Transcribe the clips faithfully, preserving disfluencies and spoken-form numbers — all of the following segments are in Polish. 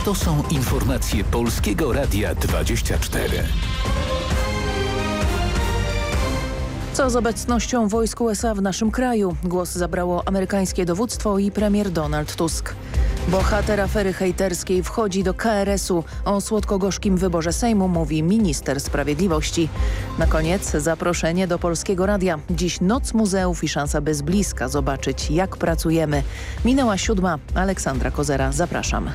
To są informacje Polskiego Radia dwadzieścia cztery. Co z obecnością wojsk U S A w naszym kraju? Głos zabrało amerykańskie dowództwo i premier Donald Tusk. Bohater afery hejterskiej wchodzi do K R S-u. O słodko-gorzkim wyborze Sejmu mówi minister sprawiedliwości. Na koniec zaproszenie do Polskiego Radia. Dziś noc muzeów i szansa by z bliska zobaczyć, jak pracujemy. Minęła siódma. Aleksandra Kozera, zapraszam.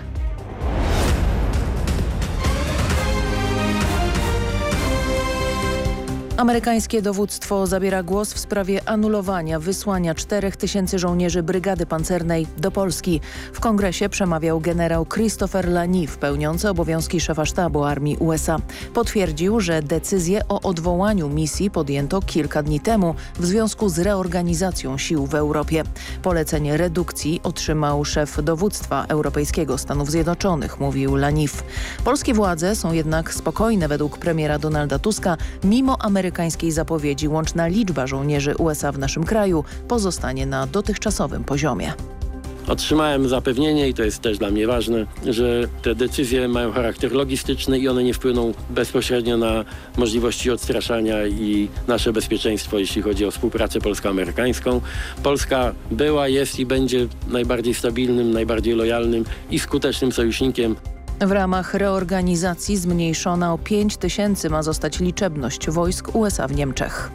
Amerykańskie dowództwo zabiera głos w sprawie anulowania wysłania czterech tysięcy żołnierzy Brygady Pancernej do Polski. W kongresie przemawiał generał Christopher Laniff, pełniący obowiązki szefa sztabu armii U S A. Potwierdził, że decyzję o odwołaniu misji podjęto kilka dni temu w związku z reorganizacją sił w Europie. Polecenie redukcji otrzymał szef dowództwa europejskiego Stanów Zjednoczonych, mówił Laniff. Polskie władze są jednak spokojne według premiera Donalda Tuska, mimo amerykańskiej amerykańskiej zapowiedzi łączna liczba żołnierzy U S A w naszym kraju pozostanie na dotychczasowym poziomie. Otrzymałem zapewnienie, i to jest też dla mnie ważne, że te decyzje mają charakter logistyczny i one nie wpłyną bezpośrednio na możliwości odstraszania i nasze bezpieczeństwo, jeśli chodzi o współpracę polsko-amerykańską. Polska była, jest i będzie najbardziej stabilnym, najbardziej lojalnym i skutecznym sojusznikiem. W ramach reorganizacji zmniejszona o pięć tysięcy ma zostać liczebność wojsk U S A w Niemczech.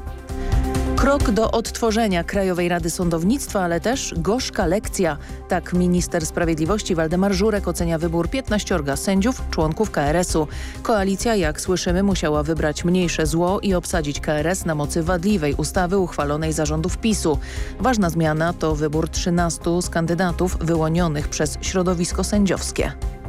Krok do odtworzenia Krajowej Rady Sądownictwa, ale też gorzka lekcja. Tak minister sprawiedliwości Waldemar Żurek ocenia wybór piętnaściorga sędziów, członków K R S-u. Koalicja, jak słyszymy, musiała wybrać mniejsze zło i obsadzić K R S na mocy wadliwej ustawy uchwalonej za rządów PiSu. Ważna zmiana to wybór trzynastu z kandydatów wyłonionych przez środowisko sędziowskie.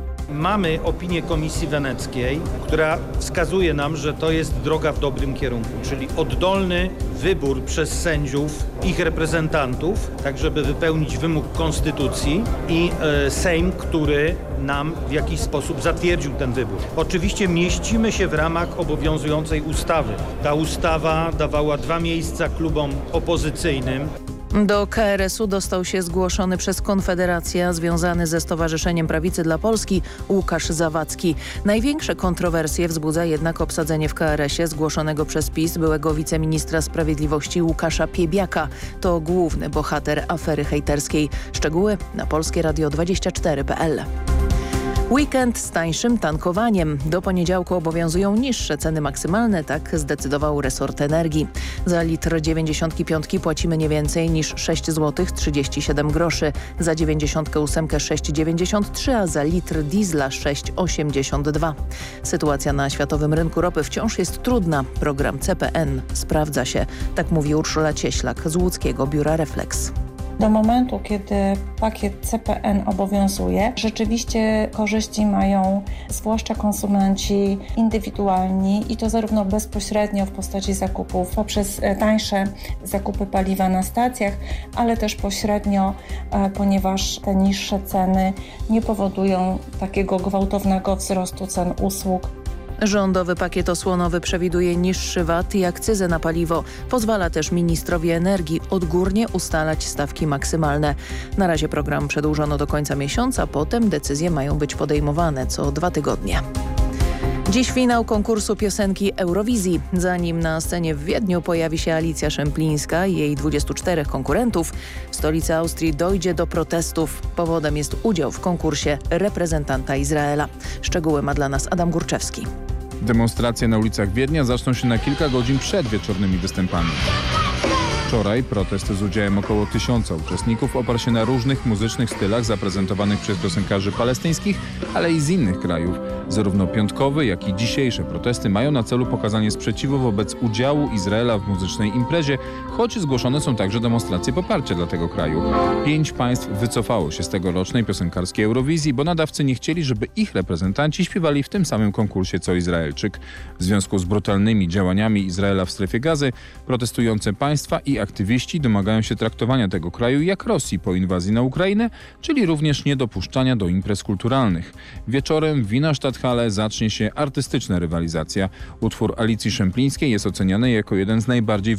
Mamy opinię Komisji Weneckiej, która wskazuje nam, że to jest droga w dobrym kierunku, czyli oddolny wybór przez sędziów, ich reprezentantów, tak żeby wypełnić wymóg Konstytucji i e, Sejm, który nam w jakiś sposób zatwierdził ten wybór. Oczywiście mieścimy się w ramach obowiązującej ustawy. Ta ustawa dawała dwa miejsca klubom opozycyjnym. Do K R S-u dostał się zgłoszony przez Konfederację, związany ze Stowarzyszeniem Prawicy dla Polski Łukasz Zawadzki. Największe kontrowersje wzbudza jednak obsadzenie w K R S-ie zgłoszonego przez PiS byłego wiceministra sprawiedliwości Łukasza Piebiaka. To główny bohater afery hejterskiej. Szczegóły na polskie radio dwadzieścia cztery kropka p l. Weekend z tańszym tankowaniem. Do poniedziałku obowiązują niższe ceny maksymalne, tak zdecydował resort energii. Za litr dziewięćdziesiątki piątki płacimy nie więcej niż sześć złotych trzydzieści siedem groszy, za dziewięćdziesiątkę ósemkę sześć dziewięćdziesiąt trzy, a za litr diesla sześć osiemdziesiąt dwa. Sytuacja na światowym rynku ropy wciąż jest trudna. Program C P N sprawdza się, tak mówi Urszula Cieślak z łódzkiego biura Reflex. Do momentu, kiedy pakiet C P N obowiązuje, rzeczywiście korzyści mają zwłaszcza konsumenci indywidualni i to zarówno bezpośrednio w postaci zakupów poprzez tańsze zakupy paliwa na stacjach, ale też pośrednio, ponieważ te niższe ceny nie powodują takiego gwałtownego wzrostu cen usług. Rządowy pakiet osłonowy przewiduje niższy V A T i akcyzę na paliwo. Pozwala też ministrowi energii odgórnie ustalać stawki maksymalne. Na razie program przedłużono do końca miesiąca, potem decyzje mają być podejmowane co dwa tygodnie. Dziś finał konkursu piosenki Eurowizji. Zanim na scenie w Wiedniu pojawi się Alicja Szemplińska i jej dwudziestu czterech konkurentów, w stolicy Austrii dojdzie do protestów. Powodem jest udział w konkursie reprezentanta Izraela. Szczegóły ma dla nas Adam Górczewski. Demonstracje na ulicach Wiednia zaczną się na kilka godzin przed wieczornymi występami. Wczoraj protest z udziałem około tysiąca uczestników oparł się na różnych muzycznych stylach zaprezentowanych przez piosenkarzy palestyńskich, ale i z innych krajów. Zarówno piątkowe, jak i dzisiejsze protesty mają na celu pokazanie sprzeciwu wobec udziału Izraela w muzycznej imprezie, choć zgłoszone są także demonstracje poparcia dla tego kraju. Pięć państw wycofało się z tegorocznej piosenkarskiej Eurowizji, bo nadawcy nie chcieli, żeby ich reprezentanci śpiewali w tym samym konkursie co Izraelczyk. W związku z brutalnymi działaniami Izraela w strefie Gazy, protestujące państwa i aktywiści domagają się traktowania tego kraju jak Rosji po inwazji na Ukrainę, czyli również niedopuszczania do imprez kulturalnych. Wieczorem w Wiener Stadthalle zacznie się artystyczna rywalizacja. Utwór Alicji Szemplińskiej jest oceniany jako jeden z najbardziej